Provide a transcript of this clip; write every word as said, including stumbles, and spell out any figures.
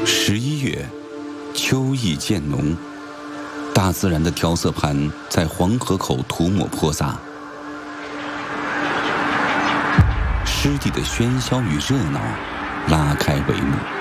十一月，秋意渐浓，大自然的调色盘在黄河口涂抹泼洒，湿地的喧嚣与热闹拉开帷幕。